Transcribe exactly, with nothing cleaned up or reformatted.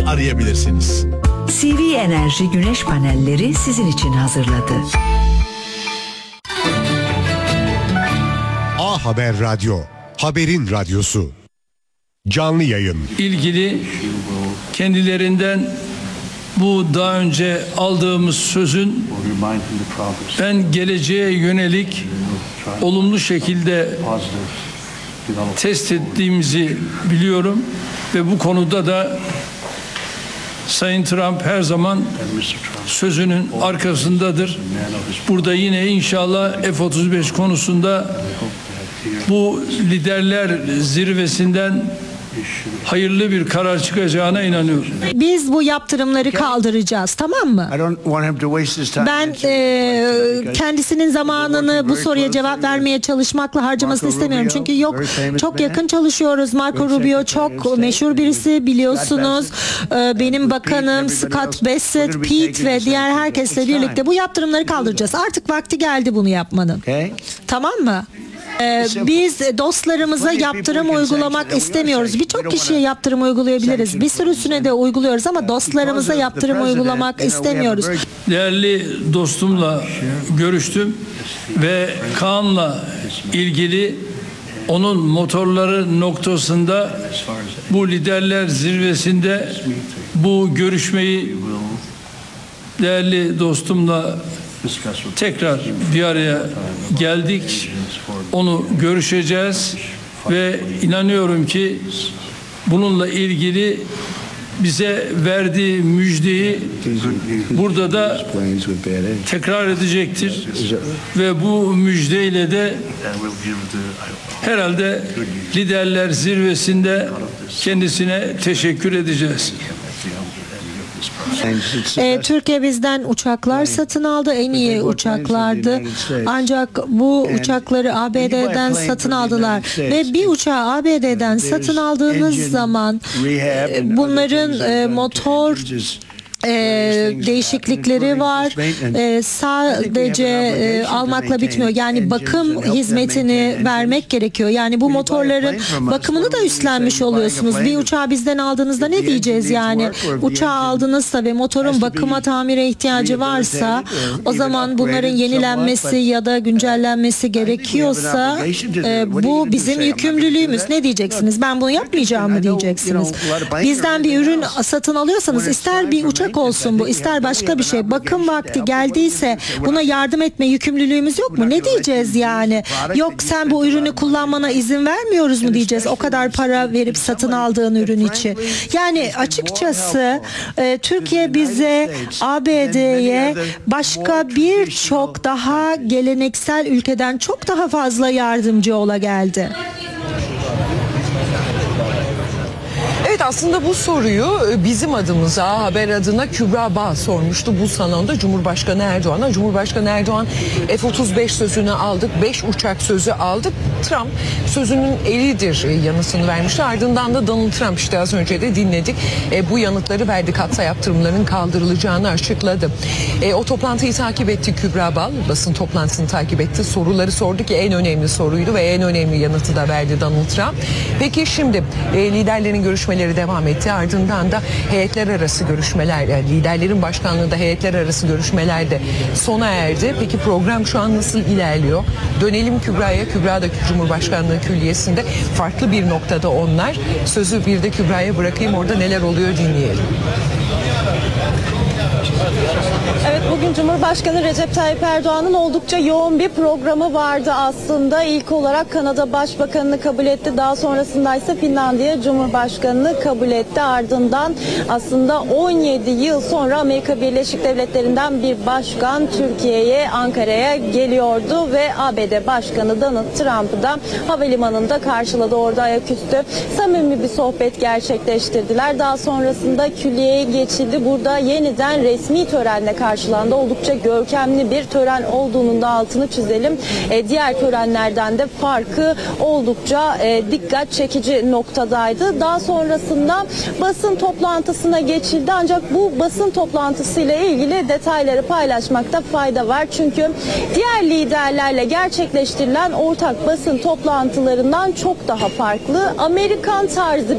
arayabilirsiniz. C V Enerji güneş panelleri sizin için hazırladı. A Haber Radyo, haberin radyosu. Canlı yayın. İlgili kendilerinden bu daha önce aldığımız sözün ben geleceğe yönelik olumlu şekilde test ettiğimizi biliyorum ve bu konuda da Sayın Trump her zaman sözünün arkasındadır. Burada yine inşallah F otuz beş konusunda bu liderler zirvesinden hayırlı bir karar çıkacağına inanıyorum. Biz bu yaptırımları kaldıracağız, tamam mı? Ben e, kendisinin zamanını bu soruya cevap vermeye çalışmakla harcamasını istemiyorum. Çünkü yok, çok yakın çalışıyoruz. Marco Rubio çok meşhur birisi, biliyorsunuz. E, benim bakanım Scott Bassett, Pete ve diğer herkesle birlikte bu yaptırımları kaldıracağız. Artık vakti geldi bunu yapmanın. Tamam mı? Ee, biz dostlarımıza yaptırım uygulamak istemiyoruz. Birçok kişiye yaptırım uygulayabiliriz. Bir sürüsüne de uyguluyoruz ama dostlarımıza yaptırım uygulamak istemiyoruz. Değerli dostumla görüştüm ve Kaan'la ilgili onun motorları noktasında bu liderler zirvesinde bu görüşmeyi değerli dostumla tekrar bir araya geldik. Onu görüşeceğiz ve inanıyorum ki bununla ilgili bize verdiği müjdeyi burada da tekrar edecektir ve bu müjdeyle de herhalde liderler zirvesinde kendisine teşekkür edeceğiz. Ee, Türkiye bizden uçaklar satın aldı, en iyi uçaklardı. Ancak bu uçakları A B D'den satın aldılar ve bir uçağı A B D'den satın aldığınız zaman bunların e, motor e, değişiklikleri var. E, sadece e, almakla bitmiyor. Yani bakım hizmetini vermek gerekiyor. Yani bu motorların bakımını da üstlenmiş oluyorsunuz. Bir uçağı bizden aldığınızda ne diyeceğiz yani? Uçağı aldınızsa ve motorun bakıma, tamire ihtiyacı varsa o zaman bunların yenilenmesi ya da güncellenmesi gerekiyorsa e, bu bizim yükümlülüğümüz. Ne diyeceksiniz? Ben bunu yapmayacağım mı diyeceksiniz? Bizden bir ürün satın alıyorsanız ister bir uçak olsun bu, ister başka bir şey. Bakım vakti geldiyse buna yardım etme yükümlülüğümüz yok mu? Ne diyeceğiz yani? Yok sen bu ürünü kullanmana izin vermiyoruz mu diyeceğiz? O kadar para verip satın aldığın ürün için. Yani açıkçası e, Türkiye bize A B D'ye başka birçok daha geleneksel ülkeden çok daha fazla yardımcı ola geldi. Evet, aslında bu soruyu bizim adımıza, haber adına Kübra Bağ sormuştu bu salonda Cumhurbaşkanı Erdoğan'a. Cumhurbaşkanı Erdoğan F otuz beş sözünü aldık, beş uçak sözü aldık. Trump sözünün elidir yanıtını vermişti. Ardından da Donald Trump, işte az önce de dinledik, e, bu yanıtları verdi. Katsa yaptırımların kaldırılacağını açıkladı. E, o toplantıyı takip etti Kübra Bağ, basın toplantısını takip etti. Soruları sordu ki en önemli soruydu ve en önemli yanıtı da verdi Donald Trump. Peki şimdi e, liderlerin görüşmeleri devam etti. Ardından da heyetler arası görüşmeler, yani liderlerin başkanlığında heyetler arası görüşmeler de sona erdi. Peki program şu an nasıl ilerliyor? Dönelim Kübra'ya. Kübra da Cumhurbaşkanlığı Külliyesi'nde farklı bir noktada onlar. Sözü bir de Kübra'ya bırakayım, orada neler oluyor dinleyelim. Evet, bugün Cumhurbaşkanı Recep Tayyip Erdoğan'ın oldukça yoğun bir programı vardı aslında. İlk olarak Kanada Başbakanı'nı kabul etti. Daha sonrasında ise Finlandiya Cumhurbaşkanı'nı kabul etti. Ardından aslında on yedi yıl sonra Amerika Birleşik Devletleri'nden bir başkan Türkiye'ye, Ankara'ya geliyordu ve A B D Başkanı Donald Trump'ı da havalimanında karşıladı. Orada ayaküstü samimi bir sohbet gerçekleştirdiler. Daha sonrasında külliyeye geçildi. Burada yeniden resmi törenle karşılandı. Oldukça görkemli bir tören olduğunun da altını çizelim. E, diğer törenlerden de farkı oldukça e, dikkat çekici noktadaydı. Daha sonrasında basın toplantısına geçildi. Ancak bu basın toplantısıyla ilgili detayları paylaşmakta fayda var. Çünkü diğer liderlerle gerçekleştirilen ortak basın toplantılarından çok daha farklı. Amerikan tarzı